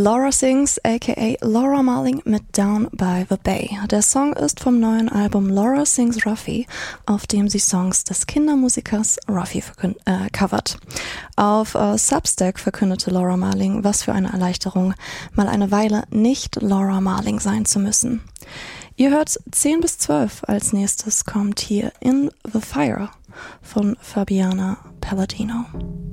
Laura Sings, aka Laura Marling mit Down by the Bay. Der Song ist vom neuen Album Laura Sings Ruffy, auf dem sie Songs des Kindermusikers Ruffy covert. Auf Substack verkündete Laura Marling, was für eine Erleichterung, mal eine Weile nicht Laura Marling sein zu müssen. Ihr hört 10 bis 12. Als nächstes kommt hier In the Fire von Fabiana Palladino.